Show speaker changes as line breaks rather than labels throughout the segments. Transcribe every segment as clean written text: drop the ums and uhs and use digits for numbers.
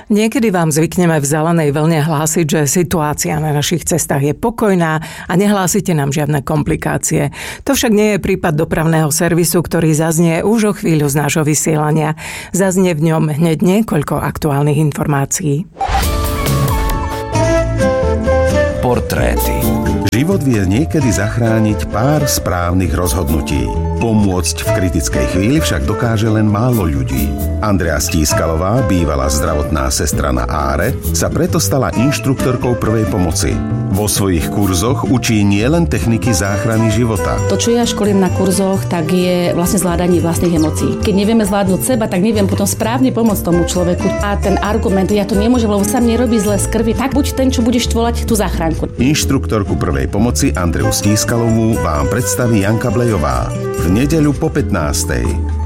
Niekedy vám zvykneme v zelenej vlne hlásiť, že situácia na našich cestách je pokojná a nehlásite nám žiadne komplikácie. To však nie je prípad dopravného servisu, ktorý zaznie už o chvíľu z nášho vysielania. Zaznie v ňom hneď niekoľko aktuálnych informácií.
Portréty. Život vie niekedy zachrániť pár správnych rozhodnutí. Pomôcť v kritickej chvíli však dokáže len málo ľudí. Andrea Stískalová, bývalá zdravotná sestra na Áre, sa preto stala inštruktorkou prvej pomoci. Vo svojich kurzoch učí nielen techniky záchrany života.
To, čo ja školím na kurzoch, tak je vlastne zvládanie vlastných emócií. Keď nevieme zvládnuť seba, tak neviem potom správne pomôcť tomu človeku. A ten argument, ja to nemôžem, lebo sa mne robí zle z krvi, tak buď ten, čo budeš tvolať tú záchranku.
Inštruktorku prvej pomoci Andreu Stískalovú vám predstaví Janka Blejová v nedeľu po 15:00.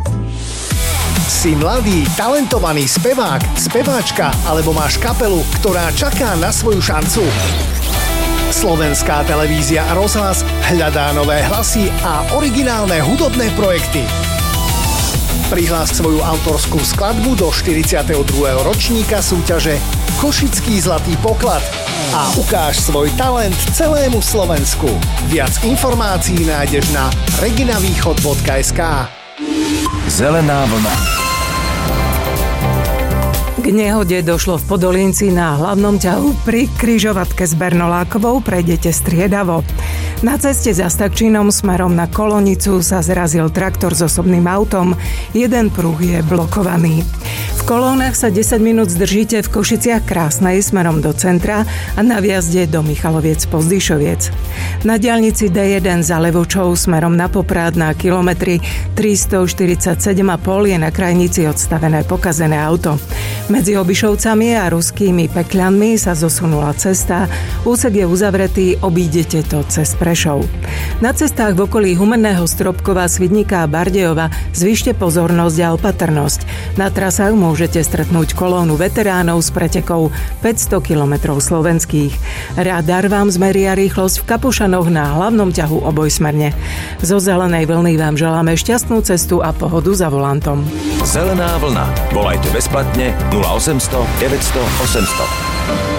Si mladý, talentovaný spevák, speváčka alebo máš kapelu, ktorá čaká na svoju šancu? Slovenská televízia a rozhlas hľadá nové hlasy a originálne hudobné projekty. Prihlás svoju autorskú skladbu do 42. ročníka súťaže Košický zlatý poklad a ukáž svoj talent celému Slovensku. Viac informácií nájdeš na reginavýchod.sk.
Zelená vlna.
K nehode došlo v Podolínci na hlavnom ťahu pri križovatke s Bernolákovou. Prejdete striedavo. Na ceste za Stakčínom smerom na Kolonicu sa zrazil traktor s osobným autom. Jeden pruh je blokovaný. V kolónach sa 10 minút zdržíte v Košiciach Krásnej smerom do centra a na vjazde do Michaloviec Pozdyšoviec. Na diaľnici D1 za Levočou smerom na Poprad na kilometri 347,5 je na krajnici odstavené pokazené auto. Medzi Obišovcami a Ruskými Pekľanmi sa zosunula cesta. Úsek je uzavretý, obídete to cez Prešov. Na cestách v okolí Humenného Stropkova, Svidníka a Bardejova zvýšte pozornosť a opatrnosť. Na trasách môžete stretnúť kolónu veteránov s pretekou 500 km slovenských. Radar vám zmeria rýchlosť v Kapušanoch na hlavnom ťahu obojsmerne. Zo zelenej vlny vám želáme šťastnú cestu a pohodu za volantom.
Zelená vlna. Volajte bezplatne 0800 900 800.